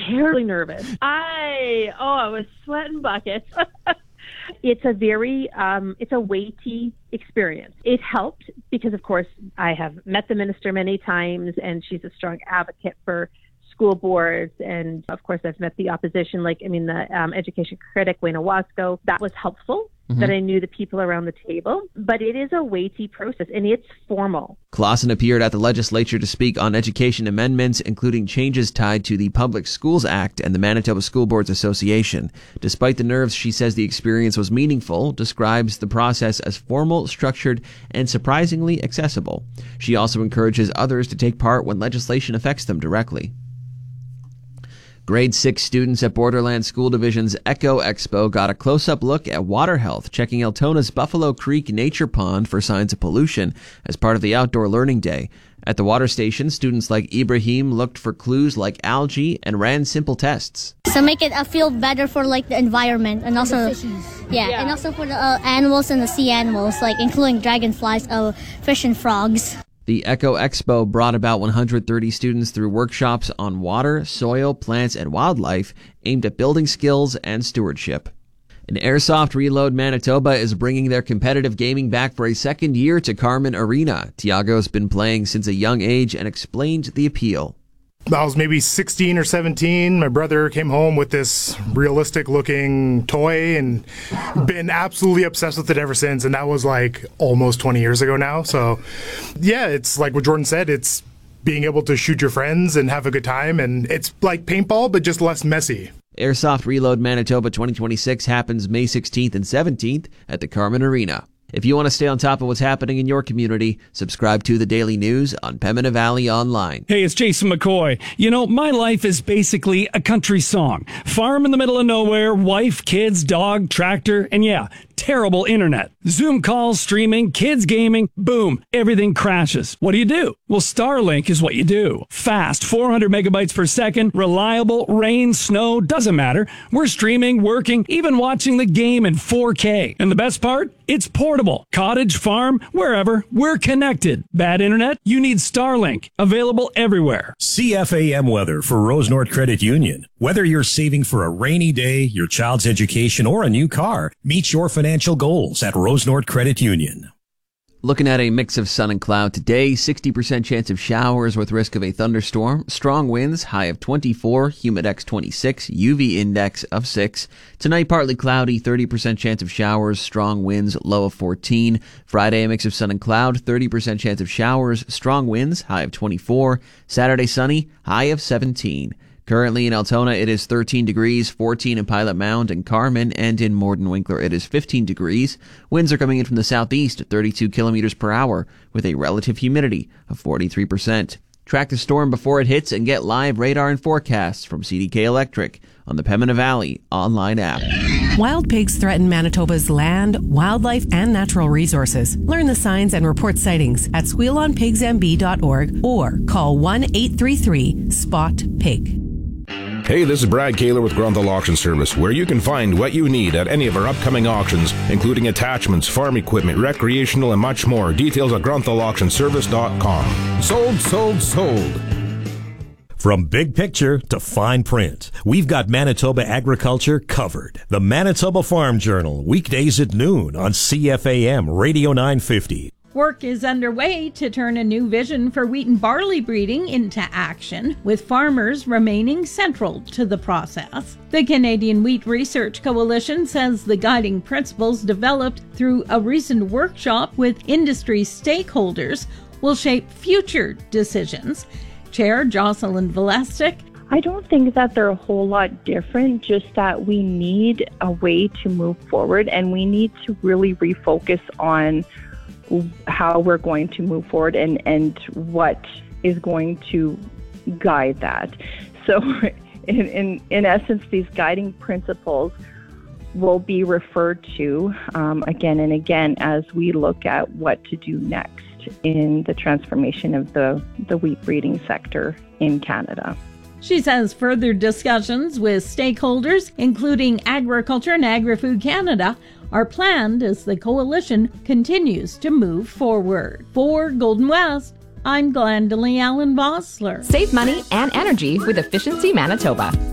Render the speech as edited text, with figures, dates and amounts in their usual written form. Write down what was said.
terribly nervous. I was sweating buckets. It's a weighty experience. It helped because, of course, I have met the minister many times, and she's a strong advocate for school boards. And, of course, I've met the opposition, the education critic, Wayne Owasco. That was helpful, that I knew the people around the table. But it is a weighty process, and it's formal. Clausen appeared at the legislature to speak on education amendments, including changes tied to the Public Schools Act and the Manitoba School Boards Association. Despite the nerves, she says the experience was meaningful, describes the process as formal, structured, and surprisingly accessible. She also encourages others to take part when legislation affects them directly. Grade 6 students at Borderland School Division's Echo Expo got a close-up look at water health, checking Altona's Buffalo Creek Nature Pond for signs of pollution as part of the Outdoor Learning Day. At the water station, students like Ibrahim looked for clues like algae and ran simple tests. So make it feel better for the environment and also and also for the animals and the sea animals, including dragonflies, fish and frogs. The Echo Expo brought about 130 students through workshops on water, soil, plants, and wildlife aimed at building skills and stewardship. And Airsoft Reload Manitoba is bringing their competitive gaming back for a second year to Carmen Arena. Tiago's been playing since a young age and explained the appeal. I was maybe 16 or 17. My brother came home with this realistic looking toy and been absolutely obsessed with it ever since. And that was almost 20 years ago now. So yeah, it's like what Jordan said, it's being able to shoot your friends and have a good time. And it's like paintball, but just less messy. Airsoft Reload Manitoba 2026 happens May 16th and 17th at the Carmen Arena. If you want to stay on top of what's happening in your community, subscribe to The Daily News on Pembina Valley Online. Hey, it's Jason McCoy. My life is basically a country song. Farm in the middle of nowhere, wife, kids, dog, tractor, and terrible internet. Zoom calls, streaming, kids gaming, boom, everything crashes. What do? Well, Starlink is what you do. Fast, 400 megabytes per second, reliable, rain, snow, doesn't matter. We're streaming, working, even watching the game in 4K. And the best part? It's portable. Cottage, farm, wherever, we're connected. Bad internet? You need Starlink. Available everywhere. CFAM weather for Rose North Credit Union. Whether you're saving for a rainy day, your child's education, or a new car, meet your financial goals at Rose North Credit Union. Looking at a mix of sun and cloud today, 60% chance of showers with risk of a thunderstorm, strong winds, high of 24, humidex 26, UV index of 6. Tonight, partly cloudy, 30% chance of showers, strong winds, low of 14. Friday, a mix of sun and cloud, 30% chance of showers, strong winds, high of 24. Saturday, sunny, high of 17. Currently in Altona, it is 13 degrees, 14 in Pilot Mound and Carmen, and in Morden-Winkler, it is 15 degrees. Winds are coming in from the southeast at 32 kilometers per hour, with a relative humidity of 43%. Track the storm before it hits and get live radar and forecasts from CDK Electric on the Pembina Valley online app. Wild pigs threaten Manitoba's land, wildlife, and natural resources. Learn the signs and report sightings at squealonpigsmb.org or call 1-833-SPOT-PIG. Hey, this is Brad Kaler with Grunthal Auction Service, where you can find what you need at any of our upcoming auctions, including attachments, farm equipment, recreational, and much more. Details at grunthal.auctionservice.com. Sold, sold, sold. From big picture to fine print, we've got Manitoba agriculture covered. The Manitoba Farm Journal, weekdays at noon on CFAM Radio 950. Work is underway to turn a new vision for wheat and barley breeding into action, with farmers remaining central to the process. The Canadian Wheat Research Coalition says the guiding principles developed through a recent workshop with industry stakeholders will shape future decisions. Chair Jocelyn Valestic. I don't think that they're a whole lot different, just that we need a way to move forward, and we need to really refocus on how we're going to move forward and what is going to guide that. So in essence, these guiding principles will be referred to again and again as we look at what to do next in the transformation of the wheat breeding sector in Canada. She says further discussions with stakeholders, including Agriculture and Agri-Food Canada, are planned as the coalition continues to move forward. For Golden West, I'm Glendalee Allen Vossler. Save money and energy with Efficiency Manitoba.